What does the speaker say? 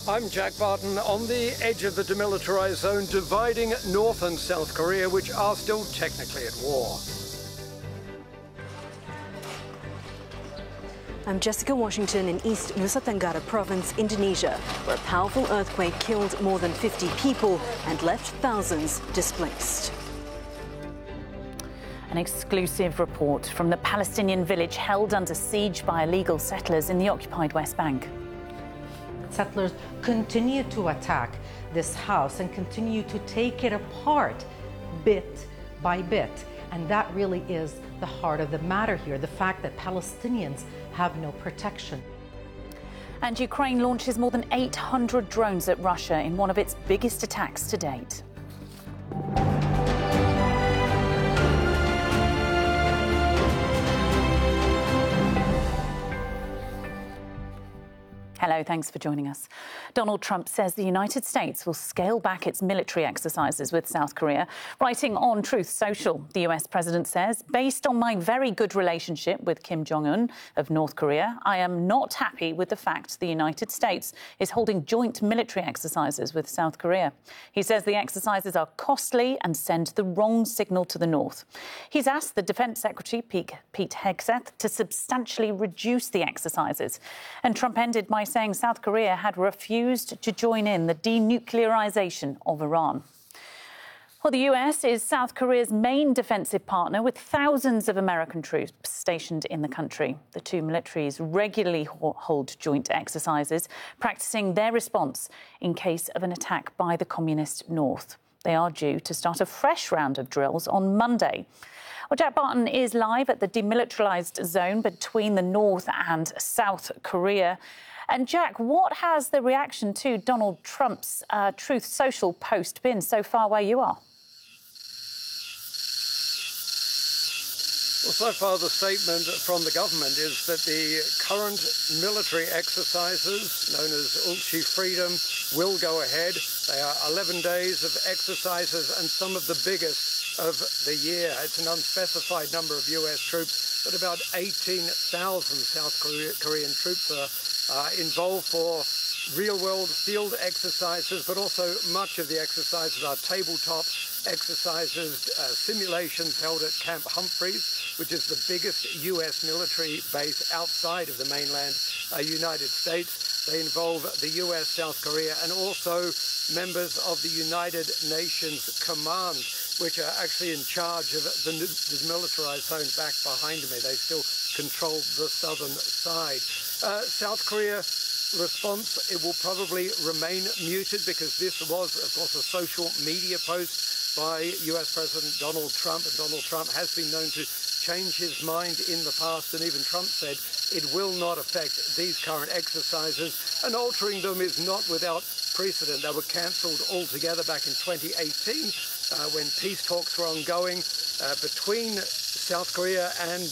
I'm Jack Barton. On the edge of the demilitarized zone dividing North and South Korea, which are still technically at war. I'm Jessica Washington in East Nusa Tenggara Province, Indonesia, where a powerful earthquake killed more than 50 people and left thousands displaced. An exclusive report from the Palestinian village held under siege by illegal settlers in the occupied West Bank. Settlers continue to attack this house and continue to take it apart bit by bit. And that really is the heart of the matter here, the fact that Palestinians have no protection. And Ukraine launches more than 800 drones at Russia in one of its biggest attacks to date. Hello, thanks for joining us. Donald Trump says the United States will scale back its military exercises with South Korea. Writing on Truth Social, the US president says, based on my very good relationship with Kim Jong-un of North Korea, I am not happy with the fact the United States is holding joint military exercises with South Korea. He says the exercises are costly and send the wrong signal to the North. He's asked the Defense Secretary, Pete Hegseth, to substantially reduce the exercises. And Trump ended by saying South Korea had refused to join in the denuclearization of Iran. Well, the US is South Korea's main defensive partner, with thousands of American troops stationed in the country. The two militaries regularly hold joint exercises, practicing their response in case of an attack by the communist North. They are due to start a fresh round of drills on Monday. Well, Jack Barton is live at the demilitarized zone between the North and South Korea. And Jack, what has the reaction to Donald Trump's Truth Social post been so far where you are? Well, so far the statement from the government is that the current military exercises, known as Ulchi Freedom, will go ahead. They are 11 days of exercises and some of the biggest of the year. It's an unspecified number of US troops, but about 18,000 South Korean troops are involved for real-world field exercises, but also much of the exercises are tabletop exercises, simulations held at Camp Humphreys, which is the biggest US military base outside of the mainland United States. They involve the US, South Korea, and also members of the United Nations Command, which are actually in charge of the demilitarized zone back behind me. They still control the southern side. South Korea response, it will probably remain muted because this was, of course, a social media post by US President Donald Trump, and Donald Trump has been known to change his mind in the past, and even Trump said it will not affect these current exercises, and altering them is not without precedent. They were cancelled altogether back in 2018 when peace talks were ongoing between South Korea and